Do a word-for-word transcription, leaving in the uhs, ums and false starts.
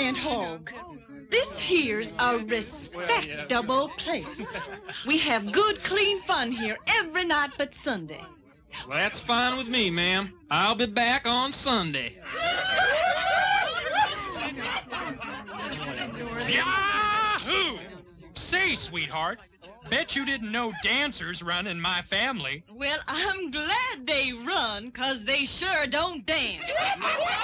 Aunt Hog. This here's a respectable place. We have good, clean fun here every night but Sunday. Well, that's fine with me, ma'am. I'll be back on Sunday. Yahoo! Say, sweetheart, bet you didn't know dancers run in my family. Well, I'm glad they run, 'cause they sure don't dance.